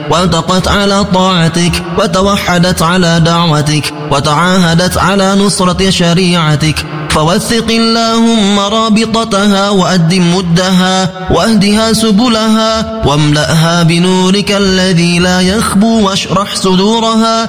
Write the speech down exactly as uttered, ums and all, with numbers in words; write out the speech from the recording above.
والتقت على طاعتك وتوحدت على دعوتك وتعاهدت على نصرة شريعتك، فوثق اللهم رابطتها وأدم مدها واهدها سبلها واملأها بنورك الذي لا يخبو واشرح صدورها